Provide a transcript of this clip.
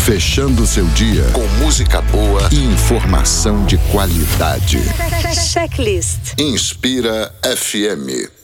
Fechando seu dia com música boa e informação de qualidade. Checklist. Inspira FM.